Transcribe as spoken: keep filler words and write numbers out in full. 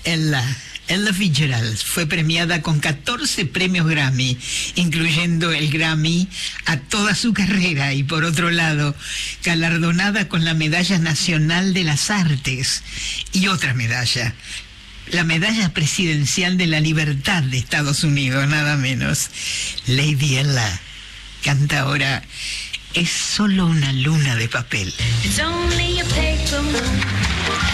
Ella, Ella Fitzgerald fue premiada con catorce premios Grammy, incluyendo el Grammy a toda su carrera, y por otro lado, galardonada con la Medalla Nacional de las Artes y otra medalla, la Medalla Presidencial de la Libertad de Estados Unidos, nada menos. Lady Ella canta ahora "Es solo una luna de papel". It's only a paper moon.